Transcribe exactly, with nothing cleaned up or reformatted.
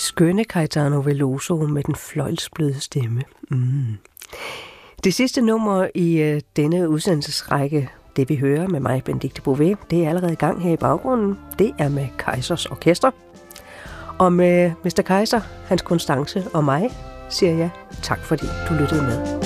skønne Caetano Veloso med den fløjlsbløde stemme. Mm. Det sidste nummer i uh, denne udsendelsesrække, det vi hører med mig, Benedikte Bové, det er allerede i gang her i baggrunden. Det er med Kaisers Orkester. Og med mister Kaiser, Hans Constance og mig, siger jeg tak, fordi du lyttede med.